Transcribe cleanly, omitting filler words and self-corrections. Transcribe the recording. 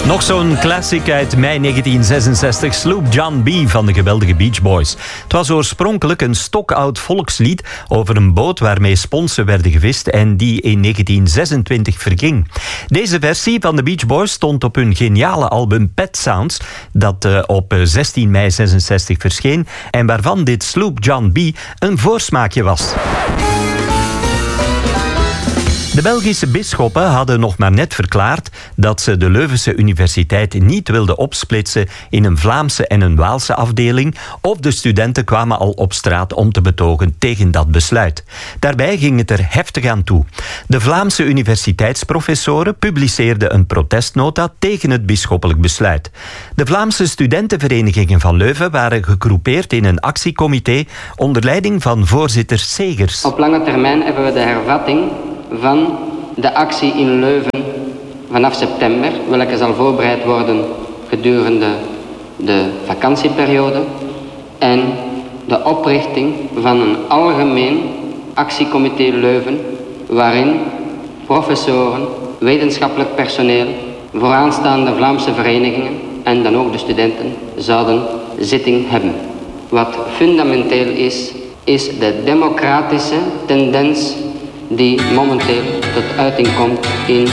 Nog zo'n classic uit mei 1966, Sloop John B. van de geweldige Beach Boys. Het was oorspronkelijk een stokoud volkslied over een boot waarmee sponsen werden gevist en die in 1926 verging. Deze versie van de Beach Boys stond op hun geniale album Pet Sounds, dat op 16 mei 66 verscheen en waarvan dit Sloop John B. een voorsmaakje was. De Belgische bisschoppen hadden nog maar net verklaard dat ze de Leuvense Universiteit niet wilden opsplitsen in een Vlaamse en een Waalse afdeling, of de studenten kwamen al op straat om te betogen tegen dat besluit. Daarbij ging het er heftig aan toe. De Vlaamse universiteitsprofessoren publiceerden een protestnota tegen het bisschoppelijk besluit. De Vlaamse studentenverenigingen van Leuven waren gegroepeerd in een actiecomité onder leiding van voorzitter Segers. Op lange termijn hebben we de hervatting van de actie in Leuven vanaf september, welke zal voorbereid worden gedurende de vakantieperiode, en de oprichting van een algemeen actiecomité Leuven, waarin professoren, wetenschappelijk personeel, vooraanstaande Vlaamse verenigingen en dan ook de studenten zouden zitting hebben. Wat fundamenteel is de democratische tendens die momenteel tot uiting komt in